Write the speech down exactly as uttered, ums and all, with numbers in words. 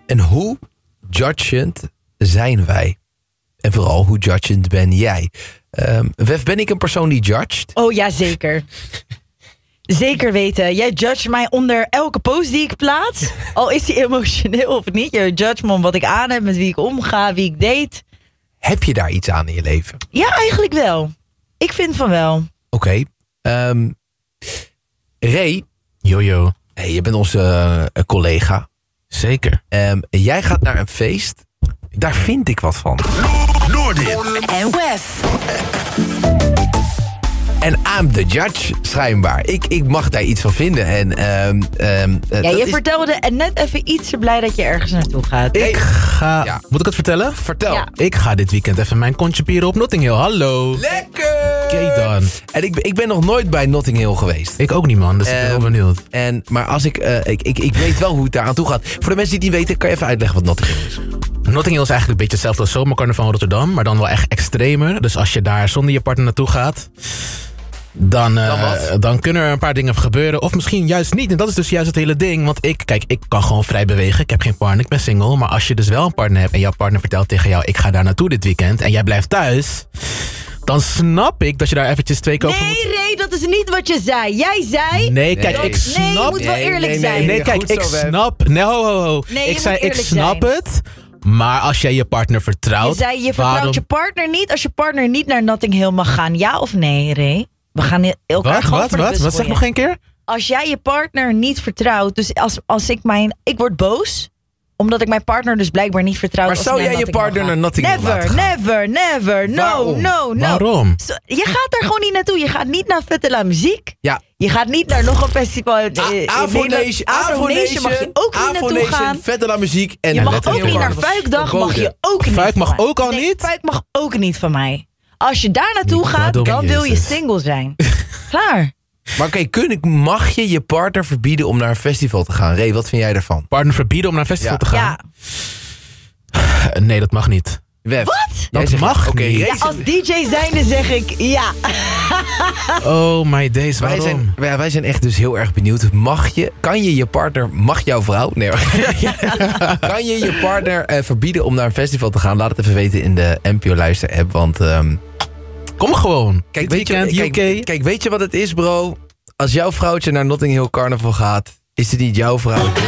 En hoe judgend zijn wij? En vooral, hoe judgend ben jij? Um, Wef, ben ik een persoon die judged? Oh ja, zeker. Zeker weten. Jij judge mij onder elke post die ik plaats. Al is die emotioneel of niet. Je judge me om wat ik aan heb, met wie ik omga, wie ik date. Heb je daar iets aan in je leven? Ja, eigenlijk wel. Ik vind van wel. Oké. Okay. Um, Ray. Jojo. Hey, je bent onze uh, collega. Zeker. Um, jij gaat naar een feest. Daar vind ik wat van. Noordin. En Wef. En I'm the judge, schijnbaar. Ik, ik mag daar iets van vinden. En, um, um, ja, dat je is... vertelde net even iets te blij dat je ergens naartoe gaat. Ik ga... Ja. Moet ik het vertellen? Vertel. Ja. Ik ga dit weekend even mijn kontje pieren op Notting Hill. Hallo. Lekker! Oké dan. En ik, ik ben nog nooit bij Notting Hill geweest. Ik ook niet, man. Dus um, ik ben wel benieuwd. En, maar als ik, uh, ik, ik... Ik weet wel hoe het daar aan toe gaat. Voor de mensen die het niet weten, kan je even uitleggen wat Notting Hill is? Notting Hill is eigenlijk een beetje hetzelfde als zomercarnaval van Rotterdam. Maar dan wel echt extremer. Dus als je daar zonder je partner naartoe gaat... Dan, uh, dan, dan kunnen er een paar dingen gebeuren. Of misschien juist niet. En dat is dus juist het hele ding. Want ik, kijk, ik kan gewoon vrij bewegen. Ik heb geen partner, ik ben single. Maar als je dus wel een partner hebt en jouw partner vertelt tegen jou... ik ga daar naartoe dit weekend en jij blijft thuis... dan snap ik dat je daar eventjes twee keer over Nee, moet... Ray, dat is niet wat je zei. Jij zei... Nee, kijk, Nee. ik snap... Nee, je moet wel Nee, eerlijk nee, zijn. Nee, kijk, Goed ik zo, Wef. snap... Nee, ho, ho, ho. Nee, je ik moet zei, ik eerlijk snap zijn. het... Maar als jij je partner vertrouwt... Je zei, je vertrouwt waarom... je partner niet als je partner niet naar Notting Hill mag gaan. Ja of nee, Ray? We gaan elkaar Wat, gewoon wat, voor de wat? bus Wat? Zeg gooien. nog een keer? Als jij je partner niet vertrouwt, dus als, als ik mijn... Ik word boos, omdat ik mijn partner dus blijkbaar niet vertrouw. Maar als zou hij jij je Notting Hill partner gaat. naar Notting Hill Never, laten gaan? never, never. No, Waarom? no, no. Waarom? Zo, je gaat er gewoon niet naartoe. Je gaat niet naar Vette La Muziek. Ja. Je gaat niet naar nog een festival. in- in Avonation, Nederland. Avonation mag je ook niet naartoe gaan. Vette La Muziek. En Je mag Notting ook Hill niet naar Carnaval. Fuikdag. Mag je Verboden. ook niet. Fuik van mag mij. ook al Nee, niet? Fuik mag ook niet van mij. Als je daar naartoe Niet gaat, pardon, dan wil je Jezus. single zijn. Klaar. Maar oké, okay, mag je je partner verbieden om naar een festival te gaan? Ray, wat vind jij daarvan? Partner verbieden om naar een festival Ja. te gaan? Ja. Uh, Nee, dat mag niet. Wef. Wat? Jij Dat zegt- mag Oké, niet. Ray Ja, zegt- als D J zijnde zeg ik ja. Oh my days, Wij waarom? zijn, wij, wij zijn echt dus heel erg benieuwd. Mag je, kan je je partner, mag jouw vrouw? Nee hoor. Kan je je partner uh, verbieden om naar een festival te gaan? Laat het even weten in de N P O Luister app. Want um, Kom gewoon. kijk, Dit weet je, weekend, kijk, U K. kijk, weet je wat het is, bro? Als jouw vrouwtje naar Notting Hill Carnival gaat, is het niet jouw vrouw.